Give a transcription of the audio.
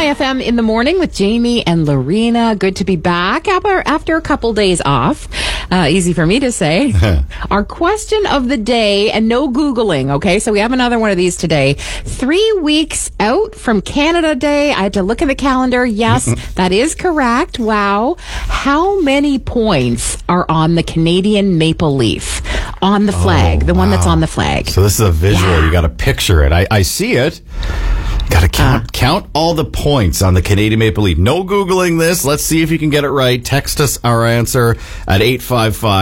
Hi FM in the morning with Jamie and Lorena. Good to be back after a couple days off. Easy for me to say. Our question of the day, and no Googling, okay? So we have another one of these today. 3 weeks out from Canada Day. I had to look at the calendar. Yes, that is correct. Wow. How many points are on the Canadian maple leaf? On the flag, the one that's on the flag. So this is a visual. Yeah. You got to picture it. I see it. Got to count all the points on the Canadian maple leaf. No Googling this. Let's see if you can get it right. Text us our answer at 855.